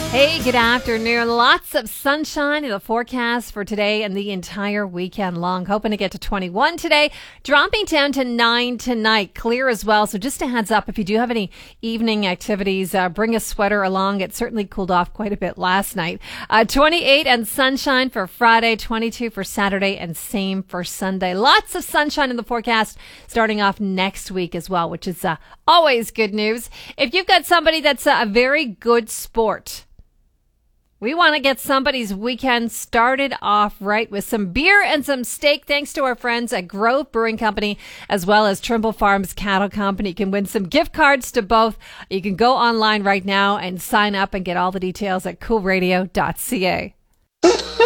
Hey, good afternoon. Lots of sunshine in the forecast for today and the entire weekend long. Hoping to get to 21 today, dropping down to 9 tonight. Clear as well. So just a heads up, if you do have any evening activities, bring a sweater along. It certainly cooled off quite a bit last night. 28 and sunshine for Friday, 22 for Saturday, and same for Sunday. Lots of sunshine in the forecast starting off next week as well, which is always good news. If you've got somebody that's a very good sport, we want to get somebody's weekend started off right with some beer and some steak, thanks to our friends at Grove Brewing Company, as well as Trimble Farms Cattle Company. You can win some gift cards to both. You can go online right now and sign up and get all the details at coolradio.ca.